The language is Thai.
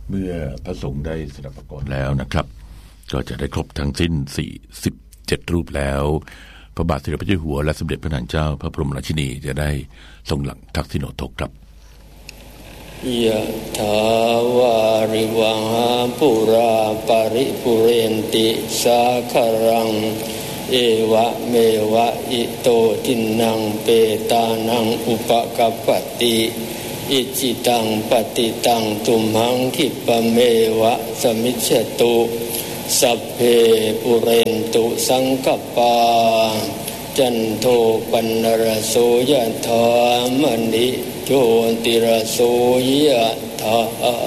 เมื่อพระสงฆ์ได้สดับประกรณ์แล้วนะครับก็จะได้ครบทั้งสิ้น47รูปแล้วพระบาทสมเด็จพระเจ้าอยู่หัวและสมเด็จพระนางเจ้าพระบรมราชินีจะได้ทรงหลังทักษิโณทกครับยะถาวาริวหาปุราปริปุเรนติสาคารังเอวะเมวะอิโตทินังเปตานังอุปกัปปติอิจิตังปฏิตังตุมหังคิปะเมวะสมิจฉตุสัพเพปุเรนตุสังกปาจันโทปนรโสยะถามณิโชติรโสยะถา